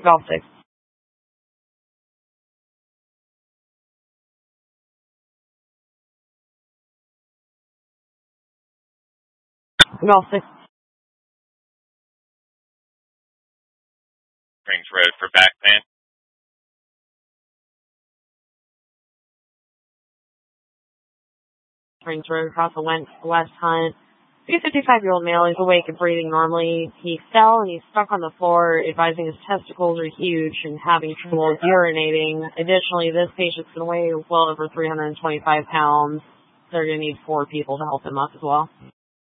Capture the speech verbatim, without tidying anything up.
Golf six. Golf six. Springs Road for back pan. Springs Road across the West Hunt. He's a fifty-five-year-old male. He's awake and breathing normally. He fell and he's stuck on the floor, advising his testicles are huge and having trouble urinating. Additionally, this patient's going to weigh well over three hundred twenty-five pounds. They're going to need four people to help him up as well.